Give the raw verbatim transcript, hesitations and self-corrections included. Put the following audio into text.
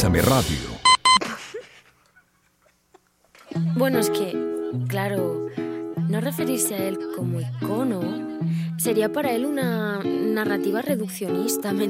Escúchame Radio. Bueno, es que, claro, no referirse a él como icono sería para él una narrativa reduccionista, ¿me